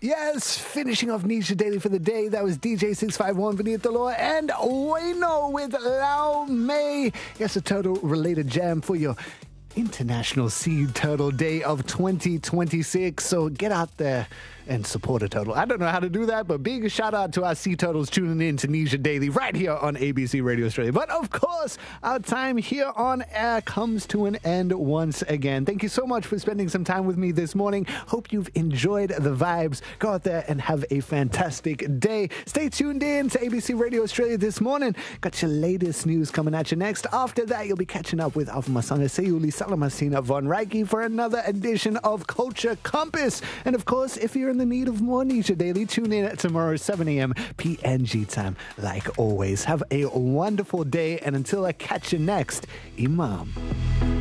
Yes, finishing off Nisha Daily for the day. That was DJ 651 Benito Law and Wayno with Lau Mei. Yes, a turtle-related jam for your International Sea Turtle Day of 2026. So get out there and support a turtle. I don't know how to do that, but big shout out to our sea turtles tuning in to Nisha Daily right here on ABC Radio Australia. But of course, our time here on air comes to an end once again. Thank you so much for spending some time with me this morning. Hope you've enjoyed the vibes. Go out there and have a fantastic day. Stay tuned in to ABC Radio Australia this morning. Got your latest news coming at you next. After that, you'll be catching up with Alpha Masanga Sayuli Salamasina Von Reiki for another edition of Culture Compass. And of course, if you're in the need of more Nisha Daily, tune in at tomorrow 7 a.m. PNG time. Like always, have a wonderful day, and until I catch you next, Imam.